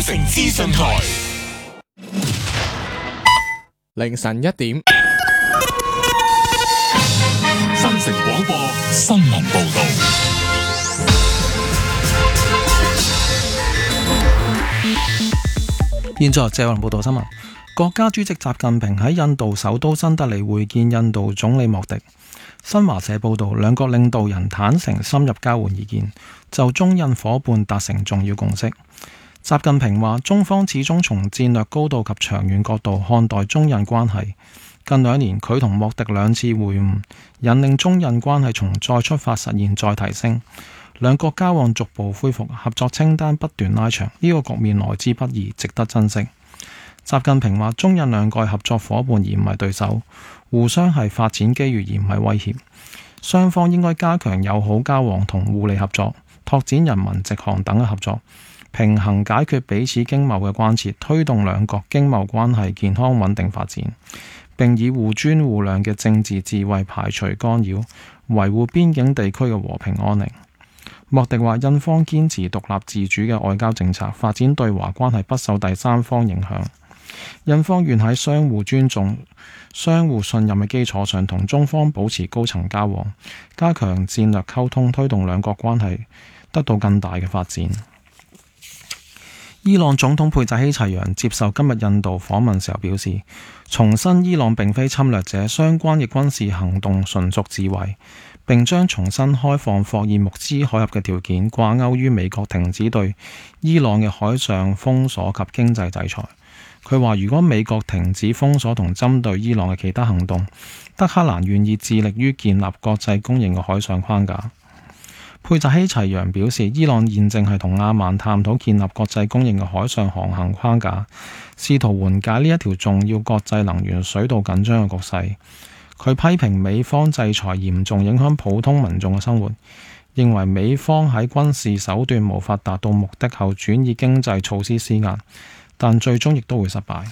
城資訊台， 凌晨1點， 新城廣播新聞報道。 現在謝雲報道新聞。國家主席習近平喺印度首都新德里會見印度總理莫迪。新華社報道，兩國領導人坦誠深入交換意見，就中印夥伴達成重要共識。習近平話，中方始終從戰略高度及長遠角度看待中印關係。近2年，佢同莫迪2次會晤，引領中印關係從再出發實現再提升。兩國交往逐步恢復，合作清單不斷拉長，呢個局面來之不易，值得珍惜。習近平話，中印兩個合作夥伴而唔係對手，互相係發展機遇而唔係威脅。雙方應該加強友好交往同互利合作，拓展人民直航等嘅合作，平衡解決彼此經貿嘅關切，推動兩國經貿關係健康穩定發展，並以互尊互諒嘅政治智慧排除干擾，維護邊境地區嘅和平安寧。莫迪話，印方堅持獨立自主嘅外交政策，發展對華關係不受第三方影響。印方願喺相互尊重、相互信任嘅基礎上，同中方保持高層交往，加強戰略溝通，推動兩國關係得到更大嘅發展。伊朗總統佩扎希齊揚接受今日印度訪問時候表示，重申伊朗並非侵略者，相關嘅軍事行動純屬自衛，並將重新開放霍爾木茲海峽嘅條件掛鈎於美國停止對伊朗嘅海上封鎖及經濟制裁。佢話，如果美國停止封鎖同針對伊朗嘅其他行動，德黑蘭願意致力於建立國際公認嘅海上框架。佩扎希齊揚表示，伊朗現正係同阿曼探討建立國際公認嘅海上航行框架，試圖緩解呢一條重要國際能源水道緊張嘅局勢。佢批評美方制裁嚴重影響普通民眾嘅生活，認為美方喺軍事手段無法達到目的後轉以經濟措施施壓，但最終亦都會失敗。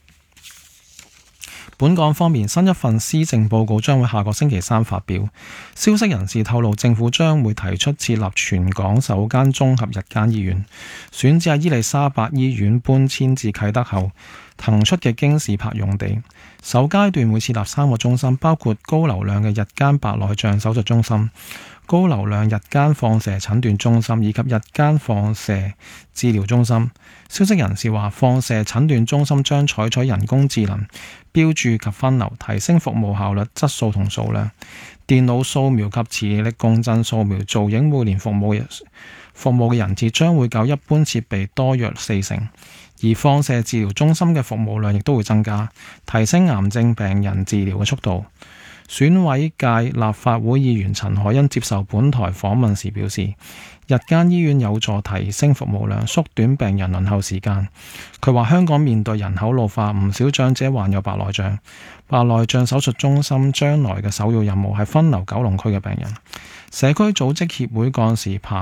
本港方面，新一份施政報告將會下個星期3發表。消息人士透露，政府將會提出設立全港首間綜合日間醫院，選址喺伊利沙伯醫院搬遷至啟德後騰出嘅京士柏用地。首階段會設立3個中心，包括高流量嘅日間白內障手術中心、高流量日間放射診斷中心以及日間放射治療中心。消息人士話，放射診斷中心將採取人工智能標注及分流，提升服務效率、質素同數量。電腦掃描及磁力共振掃描造影每年服務嘅人次將會較一般設備多約4成，而放射治療中心嘅服務量亦都會增加，提升癌症病人治療嘅速度。選委界立法會議員陳凱欣接受本台訪問時表示，日間醫院有助提升服務量，縮短病人輪候時間。佢話香港面對人口老化，唔少長者患有白內障。白內障手術中心將來嘅首要任務係分流九龍區嘅病人。社區組織協會幹事彭